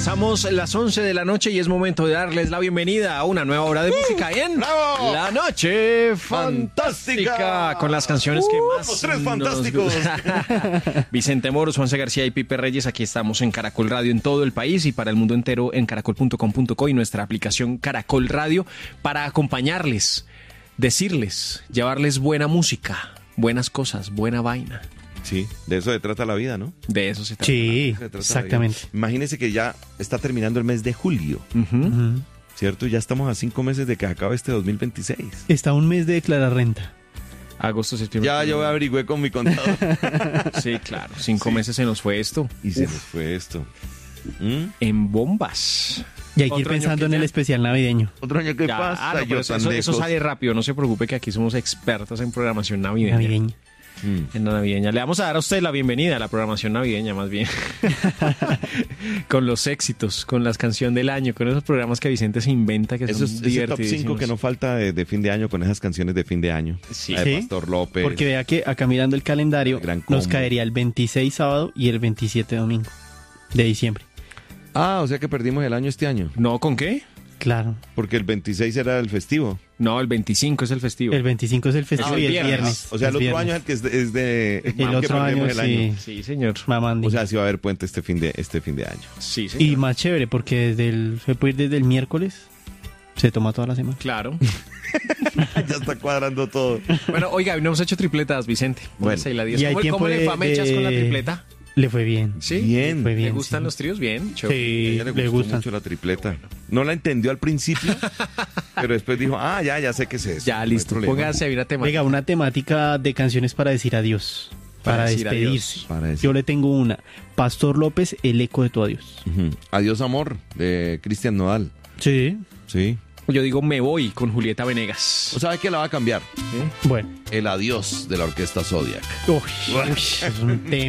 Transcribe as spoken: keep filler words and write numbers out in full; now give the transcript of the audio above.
Pasamos las once de la noche y es momento de darles la bienvenida a una nueva hora de música en ¡Bravo! La Noche Fantástica, Fantástica. con las canciones que Uh, más los tres nos fantásticos. gustan. Vicente Moros, Juanse García y Pipe Reyes, aquí estamos en Caracol Radio en todo el país y para el mundo entero en caracol punto com punto co y nuestra aplicación Caracol Radio para acompañarles, decirles, llevarles buena música, buenas cosas, buena vaina. Sí, de eso se trata la vida, ¿no? De eso se trata. Sí, Se trata exactamente. la vida. Imagínense que ya está terminando el mes de julio, Ujú. Ujú. ¿cierto? Ya estamos a cinco meses de que acabe este dos mil veintiséis. Está un mes de declarar renta. Agosto, septiembre. Ya yo averigüé con mi contador Sí, claro. Cinco Sí. meses se nos fue esto. y se Uf, nos fue esto. ¿Mm? en bombas. Y hay que ir Otro año pensando que en el ya- especial navideño. Otro año que Ya, pasa, ah, no, yo pero eso, tan eso- eso lejos. sale rápido, no se preocupe que aquí somos expertos en programación navideña. Navideño. Mm. En la navideña. Le vamos a dar a usted la bienvenida a la programación navideña, más bien. Con los éxitos, con las canciones del año, con esos programas que Vicente se inventa que Eso son es ese top divertidísimos. cinco que no falta de, de fin de año con esas canciones de fin de año. Sí. La de Sí. Pastor López. Porque vea que acá mirando el calendario El gran nos combo. caería el veintiséis sábado y el veintisiete domingo de diciembre. Ah, o sea que perdimos el año este año. ¿No? ¿Con qué? Claro. Porque el veintiséis era el festivo. No, el veinticinco es el festivo. El veinticinco es el festivo Ah, y el viernes. viernes. O sea, el es otro viernes. año es el que es de... es de- El que otro año, perdemos el sí. Sí, señor. Mamandi. O sea, sí va a haber puente este fin de este fin de año. Sí, señor. Y más chévere porque desde el, se puede ir desde el miércoles, se toma toda la semana. Claro. Ya está cuadrando todo. Bueno, oiga, hoy no hemos hecho tripletas, Vicente. Bueno. Póngase ahí la diez. Y hay ¿Cómo, tiempo cómo le de- fue a Mechas con la de- tripleta? Le fue bien. ¿Sí? Bien. Fue bien, ¿Le gustan sí. los tríos? Bien. A Sí, ella le le gustó gustan. mucho la tripleta. No la entendió al principio, pero después dijo, ah, ya, ya sé qué es eso. Ya, no hay listo. problema. Póngase ahí una temática. Venga, una temática de canciones para decir adiós. Para Para, decir despedirse. adiós. Para decir- Yo le tengo una. Pastor López, el eco de tu adiós. Ujú. Adiós, amor, de Cristian Nodal. Sí. Sí. Yo digo me voy con Julieta Venegas. ¿O sabe que la va a cambiar? Bueno. El adiós de la orquesta Zodiac. Uy, uy, es un tema.